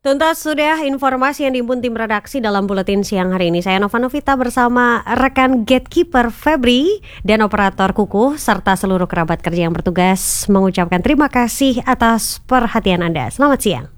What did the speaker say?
Tuntas sudah informasi yang dihimpun tim redaksi dalam buletin siang hari ini. Saya Nova Novita bersama rekan Gatekeeper Febri dan operator Kukuh serta seluruh kerabat kerja yang bertugas mengucapkan terima kasih atas perhatian Anda. Selamat siang.